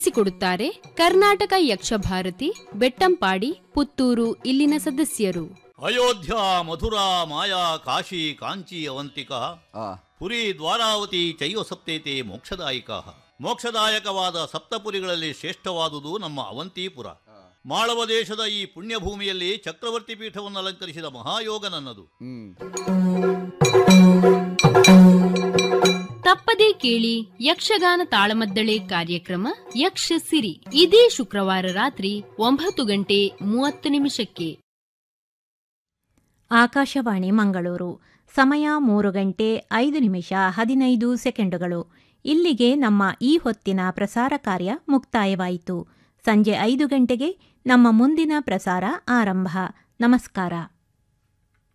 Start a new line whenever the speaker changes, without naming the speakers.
ಕೊಡುತ್ತಾರೆ ಕರ್ನಾಟಕ ಯಕ್ಷಭಾರತಿ ಬೆಟ್ಟಂಪಾಡಿ ಪುತ್ತೂರು ಇಲ್ಲಿನ ಸದಸ್ಯರು.
ಅಯೋಧ್ಯ ಮಧುರಾ ಮಾಯಾ ಕಾಶಿ ಕಾಂಚಿ ಅವಂತಿಕ ಪುರಿ ದ್ವಾರಾವತಿ ಚೈವ ಸಪ್ತೇತೆ ಮೋಕ್ಷದಾಯಿಕ. ಮೋಕ್ಷದಾಯಕವಾದ ಸಪ್ತಪುರಿಗಳಲ್ಲಿ ಶ್ರೇಷ್ಠವಾದುದು ನಮ್ಮ ಅವಂತಿಪುರ. ಮಾಳವ ದೇಶದ ಈ ಪುಣ್ಯಭೂಮಿಯಲ್ಲಿ ಚಕ್ರವರ್ತಿ ಪೀಠವನ್ನು ಅಲಂಕರಿಸಿದ ಮಹಾಯೋಗ ನನ್ನದು.
ತಪ್ಪದೇ ಕೇಳಿ ಯಕ್ಷಗಾನ ತಾಳಮದ್ದಳೆ ಕಾರ್ಯಕ್ರಮ ಯಕ್ಷ ಸಿರಿ ಇದೇ ಶುಕ್ರವಾರ ರಾತ್ರಿ 9:30
ಆಕಾಶವಾಣಿ ಮಂಗಳೂರು. ಸಮಯ 3:05:15. ಇಲ್ಲಿಗೆ ನಮ್ಮ ಈ ಹೊತ್ತಿನ ಪ್ರಸಾರ ಕಾರ್ಯ ಮುಕ್ತಾಯವಾಯಿತು. ಸಂಜೆ 5 ಗಂಟೆಗೆ ನಮ್ಮ ಮುಂದಿನ ಪ್ರಸಾರ ಆರಂಭ. ನಮಸ್ಕಾರ.